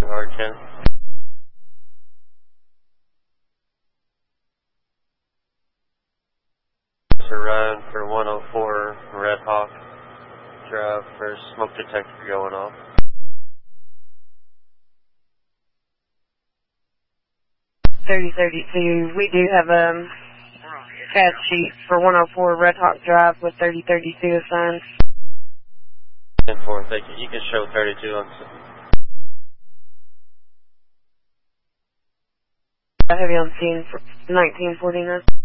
Hard 10. To run for 104 Red Hawk Drive for smoke detector going off. 3032, we do have a CAD sheet for 104 Red Hawk Drive with 3032 assigned. 10-4, thank you. You can show 32 on. Heavy on scene for 1949.